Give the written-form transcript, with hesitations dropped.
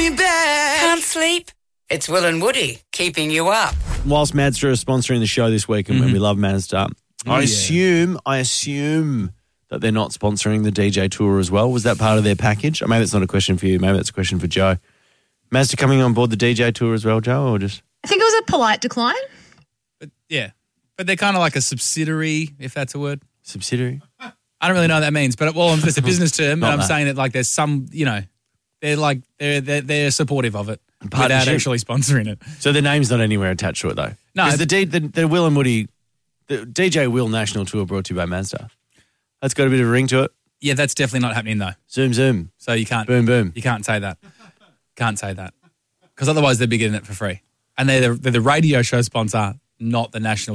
me back. Can't sleep? It's Will and Woody keeping you up. Whilst Mazda are sponsoring the show this week, and when we love Mazda, I assume that they're not sponsoring the DJ tour as well. Was that part of their package? Or maybe it's not a question for you. Maybe that's a question for Joe. Mazda coming on board the DJ tour as well, Joe, or just? I think it was a polite decline. But they're kind of like a subsidiary, if that's a word. Subsidiary? I don't really know what that means, but it's a business term, and I'm saying that like there's some, they're supportive of it without actually sponsoring it. So the name's not anywhere attached to it, though. No, because the Will and Woody, the DJ Will National Tour brought to you by Mazda. That's got a bit of a ring to it. Yeah, that's definitely not happening though. Zoom, zoom. So you can't. Boom, boom. You can't say that. Can't say that because otherwise they'd be getting it for free, and they're the radio show sponsor, not the national.